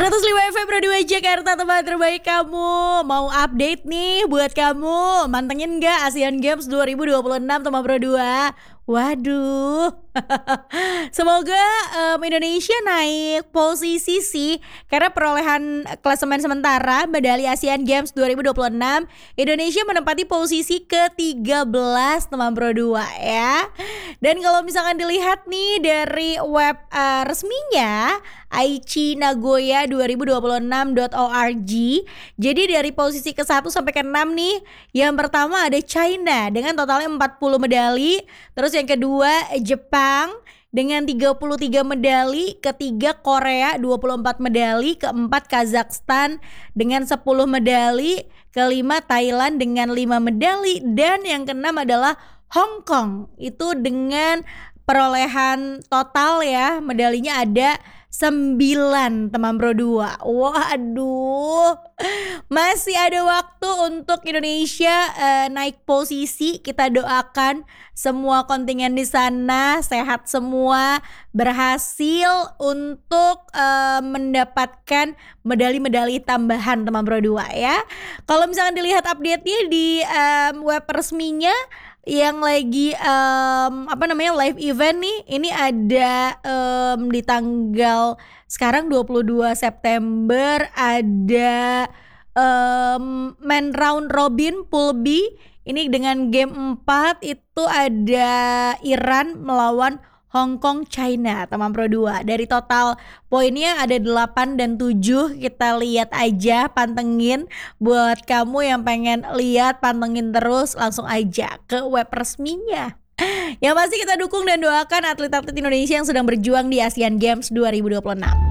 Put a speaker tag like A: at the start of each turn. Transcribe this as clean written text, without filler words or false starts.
A: 105 FM Radio Jakarta, tempat terbaik kamu. Mau update nih buat kamu, mantengin gak Asian Games 2026 teman Pro 2? Waduh. Semoga Indonesia naik posisi sih, karena perolehan klasemen sementara medali Asian Games 2026 Indonesia menempati posisi ke-13 teman Pro 2 ya. Dan kalau misalkan dilihat nih dari web resminya Aichi Nagoya 2026.org, jadi dari posisi ke-1 sampai ke-6 nih, yang pertama ada China dengan totalnya 40 medali. Terus yang kedua Jepang dengan 33 medali, ketiga Korea 24 medali, keempat Kazakhstan dengan 10 medali, kelima Thailand dengan 5 medali, dan yang keenam adalah Hong Kong. Itu dengan perolehan total ya, medalinya ada 9 teman Pro 2. Waduh, masih ada waktu untuk Indonesia naik posisi. Kita doakan semua kontingen di sana sehat semua, berhasil untuk mendapatkan medali-medali tambahan teman Pro 2 ya. Kalau misalkan dilihat update-nya di web resminya yang lagi live event nih, ini ada di tanggal sekarang 22 September ada main round robin pool B. Ini dengan game 4 itu ada Iran melawan Hong Kong China teman Pro 2. Dari total poinnya ada 8 dan 7. Kita lihat aja, pantengin. Buat kamu yang pengen lihat, pantengin terus, langsung aja ke web resminya. Yang pasti kita dukung dan doakan atlet-atlet Indonesia yang sedang berjuang di Asian Games 2026.